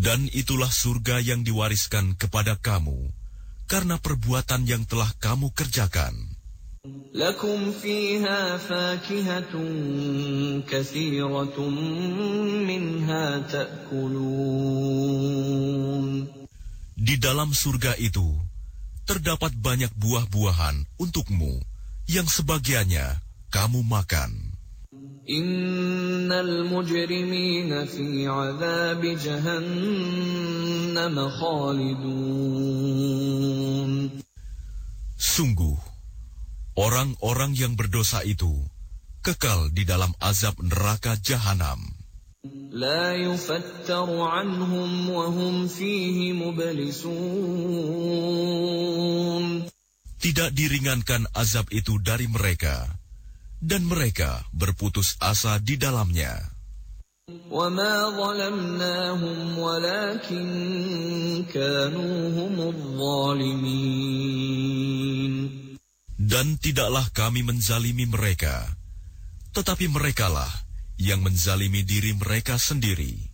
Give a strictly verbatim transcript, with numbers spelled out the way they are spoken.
Dan itulah surga yang diwariskan kepada kamu, karena perbuatan yang telah kamu kerjakan. لكم فيها فاكهة كثيرة منها تأكلون. Di dalam surga itu terdapat banyak buah-buahan untukmu, yang sebagiannya kamu makan. Innal mujrimina fi 'adzabi jahannam khalidun. Sungguh, orang-orang yang berdosa itu kekal di dalam azab neraka jahanam. La yufattaru anhum wa hum fihi mublisun. Tidak diringankan azab itu dari mereka, dan mereka berputus asa di dalamnya. Wa ma zalamnahum walakin kanu humudz zalimin. Dan tidaklah kami menzalimi mereka, tetapi merekalah yang menzalimi diri mereka sendiri.